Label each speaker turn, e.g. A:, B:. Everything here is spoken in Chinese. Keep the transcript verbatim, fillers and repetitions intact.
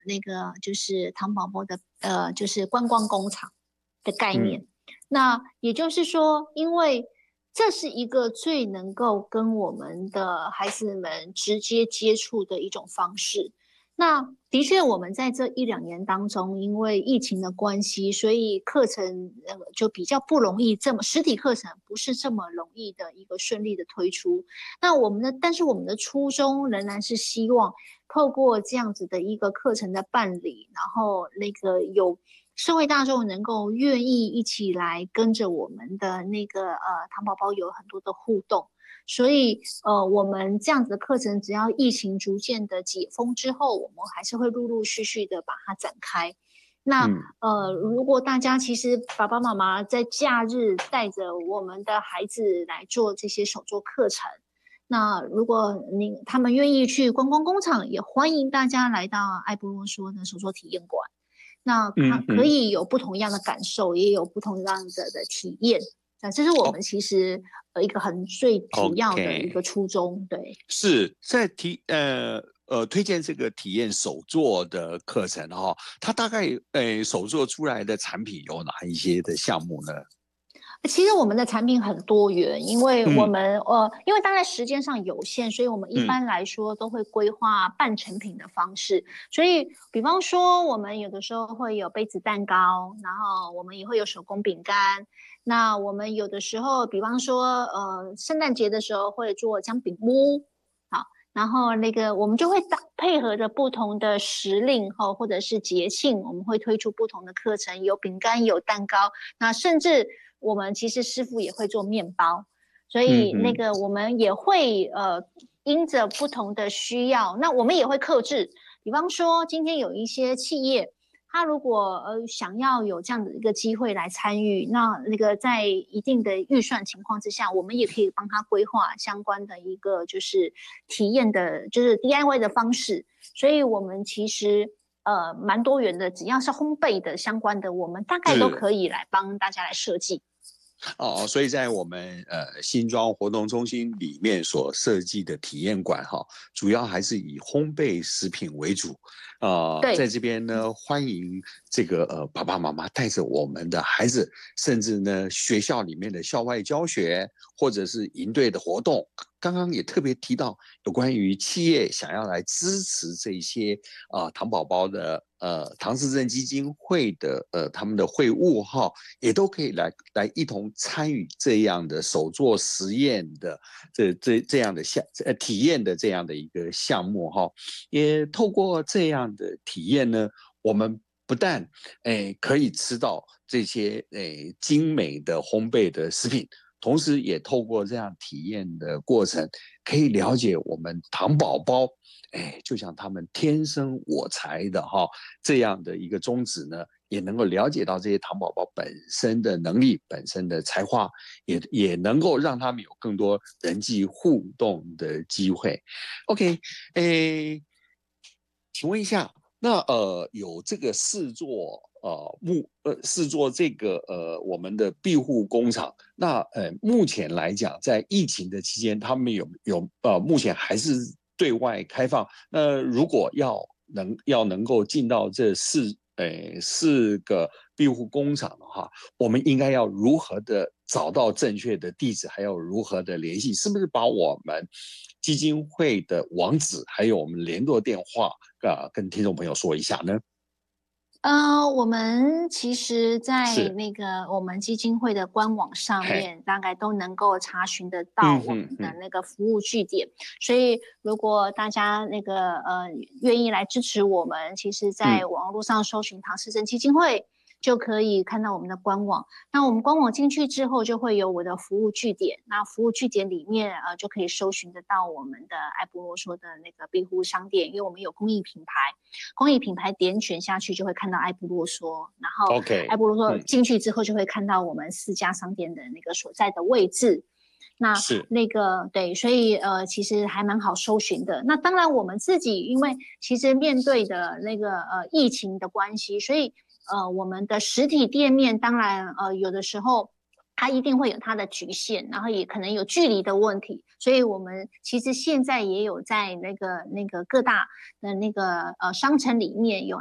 A: 那个就是糖宝宝的呃就是观光工厂的概念。嗯、那也就是说，因为这是一个最能够跟我们的孩子们直接接触的一种方式。那的确，我们在这一两年当中，因为疫情的关系，所以课程呃就比较不容易这么实体课程不是这么容易的一个顺利的推出。那我们的，但是我们的初衷仍然是希望透过这样子的一个课程的办理，然后那个有社会大众能够愿意一起来跟着我们的那个呃糖宝宝有很多的互动。所以，呃，我们这样子的课程，只要疫情逐渐的解封之后，我们还是会陆陆续续的把它展开。那、嗯、呃，如果大家其实爸爸妈妈在假日带着我们的孩子来做这些手作课程，那如果您他们愿意去观光工厂，也欢迎大家来到爱不啰嗦的手作体验馆。那它可以有不同样的感受，也有不同样的的体验。那这是我们其实呃一个很最主要的一个初衷， okay. 对，
B: 是在提呃呃推荐这个体验手作的课程哈、哦，它大概呃手作出来的产品有哪一些的项目呢？
A: 其实我们的产品很多元，因为我们、嗯、呃，因为大概时间上有限，所以我们一般来说都会规划半成品的方式。嗯、所以，比方说，我们有的时候会有杯子蛋糕，然后我们也会有手工饼干。那我们有的时候，比方说，呃，圣诞节的时候会做姜饼屋，好，然后那个我们就会搭配合着不同的时令后或者是节庆，我们会推出不同的课程，有饼干，有蛋糕，那甚至我们其实师傅也会做面包，所以那个我们也会呃因着不同的需要，那我们也会客制，比方说今天有一些企业。他如果呃想要有这样的一个机会来参与，那那个在一定的预算情况之下，我们也可以帮他规划相关的一个就是体验的，就是 D I Y 的方式。所以我们其实呃蛮多元的，只要是烘焙的相关的，我们大概都可以来帮大家来设计。
B: 哦，所以在我们呃新庄活动中心里面所设计的体验馆哈，主要还是以烘焙食品为主啊、呃。在这边呢，欢迎这个呃爸爸妈妈带着我们的孩子，甚至呢学校里面的校外教学或者是营队的活动。刚刚也特别提到有关于企业想要来支持这些啊、呃、糖宝宝的呃唐氏症基金会的呃他们的会务哈，也都可以来来一同参与这样的手作实验的这这这样的项呃体验的这样的一个项目哈，也透过这样的体验呢，我们不但诶可以吃到这些诶精美的烘焙的食品。同时也透过这样体验的过程，可以了解我们糖宝宝，哎，就像他们天生我材的哈这样的一个宗旨呢，也能够了解到这些糖宝宝本身的能力、本身的才华，也也能够让他们有更多人际互动的机会。OK， 哎，请问一下，那呃有这个试做。呃，目呃是做这个呃我们的庇护工厂。那呃目前来讲，在疫情的期间，他们有有呃目前还是对外开放。那如果要能要能够进到这四呃四个庇护工厂的话，我们应该要如何的找到正确的地址，还有如何的联系？是不是把我们基金会的网址还有我们联络电话啊、呃、跟听众朋友说一下呢？
A: 呃，我们其实，在那个我们基金会的官网上面，大概都能够查询得到我们的那个服务据点。嗯、所以，如果大家那个呃愿意来支持我们，其实在网络上搜寻唐氏症基金会。就可以看到我们的官网。那我们官网进去之后，就会有我的服务据点。那服务据点里面，呃，就可以搜寻得到我们的爱不啰嗦的那个庇护商店，因为我们有公益品牌，公益品牌点选下去就会看到爱不啰嗦，然后爱不啰嗦进去之后就会看到我们四家商店的那个所在的位置。那那个对，所以呃，其实还蛮好搜寻的。那当然，我们自己因为其实面对的那个呃疫情的关系，所以呃我们的实体店面当然呃有的时候它一定会有它的局限，然后也可能有距离的问题，所以我们其实现在也有在那个那个各大的那个呃商城里面有